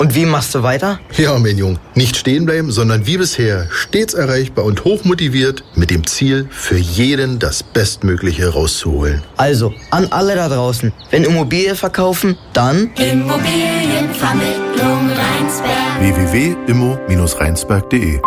Und wie machst du weiter? Ja, mein Junge, nicht stehen bleiben, sondern wie bisher stets erreichbar und hochmotiviert mit dem Ziel, für jeden das Bestmögliche rauszuholen. Also, an alle da draußen, wenn Immobilie verkaufen, dann Immobilienvermittlung Rheinsberg. www.immo-rheinsberg.de.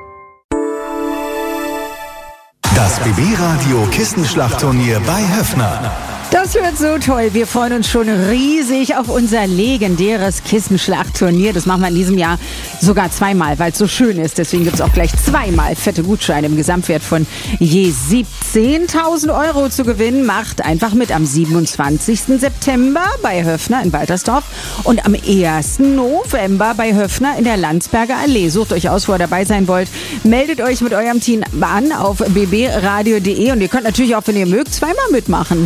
Das BB-Radio Kissenschlachtturnier bei Höffner. Das wird so toll. Wir freuen uns schon riesig auf unser legendäres Kissenschlachtturnier. Das machen wir in diesem Jahr sogar zweimal, weil es so schön ist. Deswegen gibt es auch gleich zweimal fette Gutscheine im Gesamtwert von je 17.000 Euro zu gewinnen. Macht einfach mit am 27. September bei Höffner in Waltersdorf und am 1. November bei Höffner in der Landsberger Allee. Sucht euch aus, wo ihr dabei sein wollt. Meldet euch mit eurem Team an auf bbradio.de und ihr könnt natürlich auch, wenn ihr mögt, zweimal mitmachen.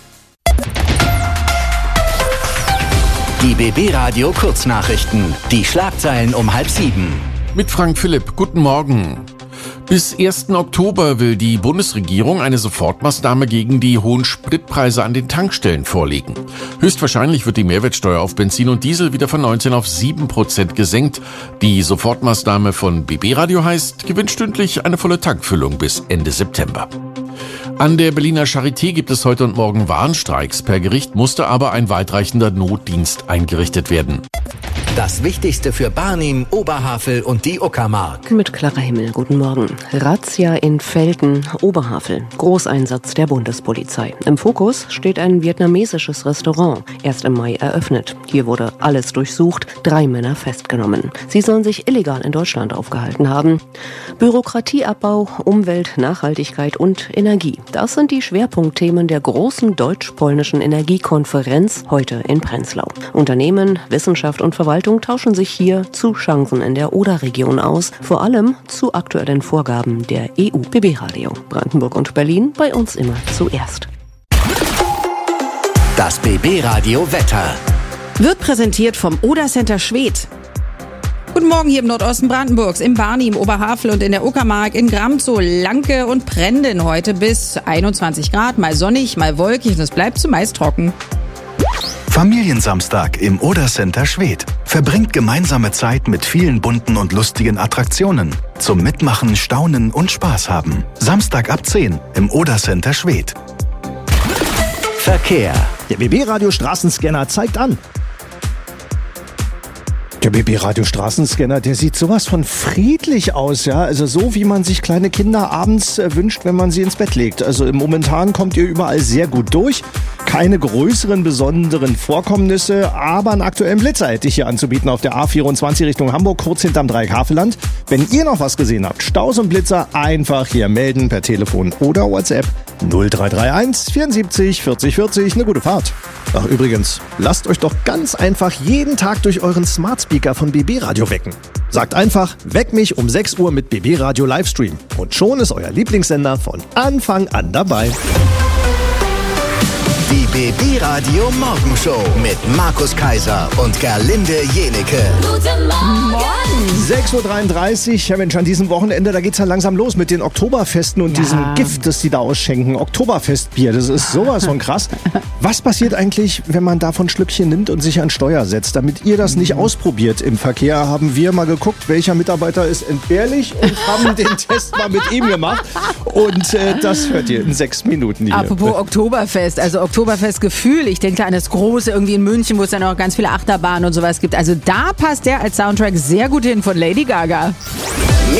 Die BB-Radio Kurznachrichten. Die Schlagzeilen um 6:30. Mit Frank Philipp, guten Morgen. Bis 1. Oktober will die Bundesregierung eine Sofortmaßnahme gegen die hohen Spritpreise an den Tankstellen vorlegen. Höchstwahrscheinlich wird die Mehrwertsteuer auf Benzin und Diesel wieder von 19 auf 7% gesenkt. Die Sofortmaßnahme von BB Radio heißt, gewinnt stündlich eine volle Tankfüllung bis Ende September. An der Berliner Charité gibt es heute und morgen Warnstreiks. Per Gericht musste aber ein weitreichender Notdienst eingerichtet werden. Das Wichtigste für Barnim, Oberhavel und die Uckermark. Mit Clara Himmel, guten Morgen. Razzia in Velten, Oberhavel. Großeinsatz der Bundespolizei. Im Fokus steht ein vietnamesisches Restaurant, erst im Mai eröffnet. Hier wurde alles durchsucht, 3 Männer festgenommen. Sie sollen sich illegal in Deutschland aufgehalten haben. Bürokratieabbau, Umwelt, Nachhaltigkeit und Energie. Das sind die Schwerpunktthemen der großen deutsch-polnischen Energiekonferenz heute in Prenzlau. Unternehmen, Wissenschaft und Verwaltung tauschen sich hier zu Chancen in der Oder-Region aus, vor allem zu aktuellen Vorgaben der EU. BB-Radio Brandenburg und Berlin, bei uns immer zuerst. Das BB-Radio Wetter. Wird präsentiert vom Oder Center Schwedt. Guten Morgen hier im Nordosten Brandenburgs, im Barnim, Oberhavel und in der Uckermark, in Gramzow, Lanke und Prenden. Heute bis 21 Grad, mal sonnig, mal wolkig und es bleibt zumeist trocken. Familiensamstag im Oder Center Schwedt. Verbringt gemeinsame Zeit mit vielen bunten und lustigen Attraktionen. Zum Mitmachen, Staunen und Spaß haben. Samstag ab 10 im Oder Center Schwedt. Verkehr. Der BB-Radio Straßenscanner zeigt an. Der BB-Radio Straßenscanner, der sieht sowas von friedlich aus, ja. Also so, wie man sich kleine Kinder abends wünscht, wenn man sie ins Bett legt. Also momentan kommt ihr überall sehr gut durch. Keine größeren, besonderen Vorkommnisse, aber einen aktuellen Blitzer hätte ich hier anzubieten auf der A24 Richtung Hamburg, kurz hinterm Dreieck Havelland. Wenn ihr noch was gesehen habt, Staus und Blitzer, einfach hier melden per Telefon oder WhatsApp 0331 74 40 40. Eine gute Fahrt. Ach übrigens, lasst euch doch ganz einfach jeden Tag durch euren Smart Speaker von BB Radio wecken. Sagt einfach, weck mich um 6 Uhr mit BB Radio Livestream. Und schon ist euer Lieblingssender von Anfang an dabei. Die BB-Radio Morgenshow mit Markus Kaiser und Gerlinde Jenecke. Guten Morgen. 6.33 Uhr, ja Mensch, an diesem Wochenende, da geht's ja langsam los mit den Oktoberfesten und diesem Gift, das die da ausschenken. Oktoberfestbier, das ist sowas von krass. Was passiert eigentlich, wenn man davon ein Schlückchen nimmt und sich an Steuer setzt? Damit ihr das nicht ausprobiert im Verkehr, haben wir mal geguckt, welcher Mitarbeiter ist entbehrlich und haben den Test mal mit ihm gemacht. Und das hört ihr in 6 Minuten hier. Apropos Oktoberfest, also Oktoberfestgefühl, ich denke an das Große irgendwie in München, wo es dann auch ganz viele Achterbahnen und sowas gibt. Also da passt der als Soundtrack sehr gut hin von Lady Gaga.